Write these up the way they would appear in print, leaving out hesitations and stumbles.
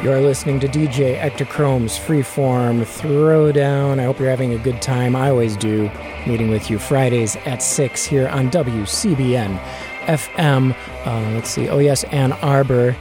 You're listening to DJ Ectochrome's Freeform Throwdown. I hope you're having a good time. I always do. Meeting with you Fridays at 6 here on WCBN FM. Let's see. Oh, yes, Ann Arbor.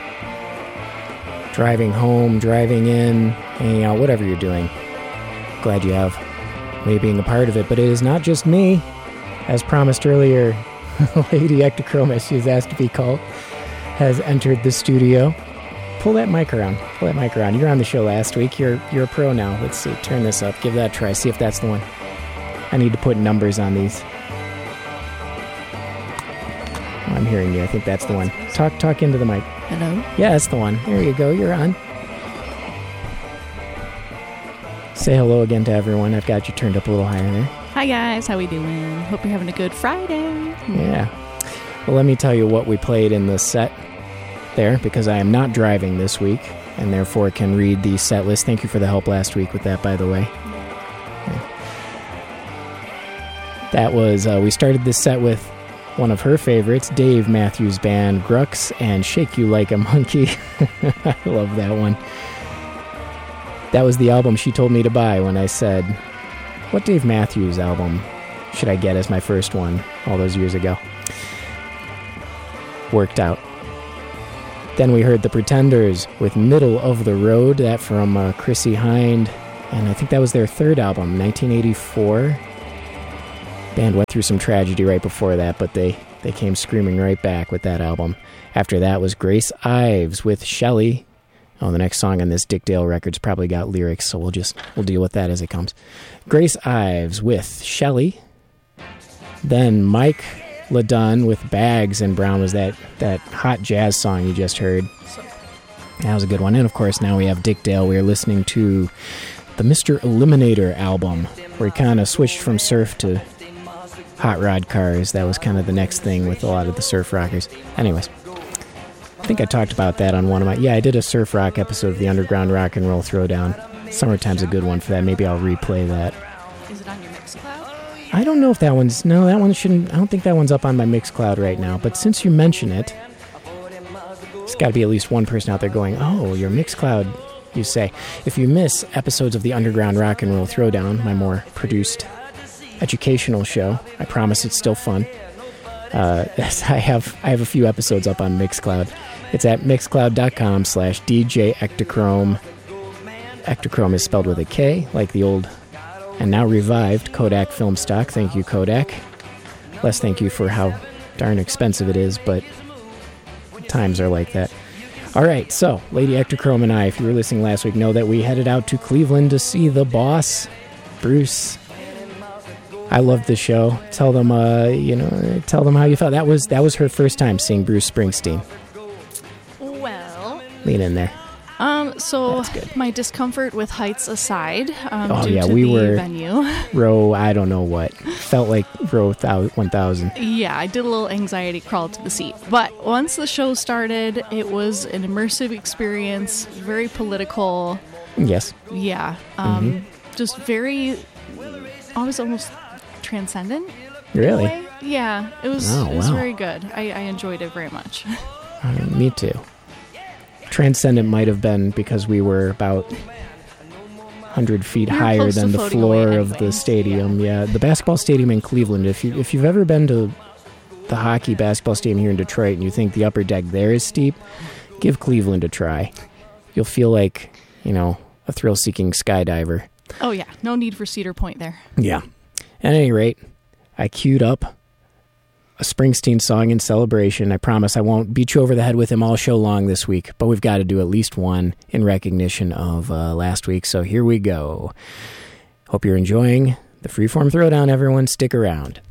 Driving home, driving in, hanging out, whatever you're doing. Glad you have me being a part of it. But it is not just me. As promised earlier, Lady Ectochrome, as she is asked to be called, has entered the studio. Pull that mic around. Pull that mic around. You're on the show last week. You're a pro now. Let's see. Turn this up. Give that a try. See if that's the one. I need to put numbers on these. Oh, I'm hearing you. I think that's the one. Talk into the mic. Hello? Yeah, that's the one. There you go. You're on. Say hello again to everyone. I've got you turned up a little higher there. Hi guys, how we doing? Hope you're having a good Friday. Yeah. Well, let me tell you what we played in the set there, because I am not driving this week and therefore can read the set list. Thank you for the help last week with that, by the way. Yeah. That was, we started this set with one of her favorites, Dave Matthews Band, Grux and Shake You Like a Monkey. I love that one. That was the album she told me to buy when I said, what Dave Matthews album should I get as my first one all those years ago? Worked out. Then we heard The Pretenders with Middle of the Road, that from Chrissie Hynde, and I think that was their third album, 1984. Band went through some tragedy right before that, but they came screaming right back with that album. After that was Grace Ives with Shelley. Oh, the next song on this Dick Dale record's probably got lyrics, so we'll deal with that as it comes. Grace Ives with Shelley. Then Mike LaDunn with Bags and Brown was that hot jazz song you just heard. That was a good one. And of course, now we have Dick Dale. We are listening to the Mr. Eliminator album, where he kind of switched from surf to hot rod cars. That was kind of the next thing with a lot of the surf rockers. Anyways, I think I talked about that on one of my... Yeah, I did a surf rock episode of the Underground Rock and Roll Throwdown. Summertime's a good one for that. Maybe I'll replay that. Is it on your Mixcloud? I don't know if that one's... No, that one shouldn't... I don't think that one's up on my Mixcloud right now. But since you mention it, there's got to be at least one person out there going, oh, your Mixcloud, you say. If you miss episodes of the Underground Rock and Roll Throwdown, my more produced educational show, I promise it's still fun. I have a few episodes up on Mixcloud. It's at mixcloud.com/DJ Ectochrome. Ectochrome is spelled with a K, like the old and now revived Kodak film stock. Thank you, Kodak. Less thank you for how darn expensive it is, but times are like that. All right, so Lady Ectochrome and I, if you were listening last week, know that we headed out to Cleveland to see the boss, Bruce. I loved the show. Tell them how you felt. That was her first time seeing Bruce Springsteen. Well, lean in there. So my discomfort with heights aside, due to we the were venue. Row, I don't know what. Felt like row 1,000. Yeah, I did a little anxiety crawl to the seat. But once the show started, it was an immersive experience, very political. Yes. Yeah. Just very, always almost transcendent. Really? In a way. Yeah, it was very good. I enjoyed it very much. Me too. Transcendent might have been because we were about 100 feet higher than the floor of the stadium. Yeah, the basketball stadium in Cleveland. If you've ever been to the hockey basketball stadium here in Detroit and you think the upper deck there is steep, give Cleveland a try. You'll feel like, a thrill-seeking skydiver. Oh yeah, no need for Cedar Point there. Yeah. At any rate, I queued up a Springsteen song in celebration. I promise I won't beat you over the head with him all show long this week, but we've got to do at least one in recognition of last week, so here we go. Hope you're enjoying the Freeform Throwdown, everyone. Stick around.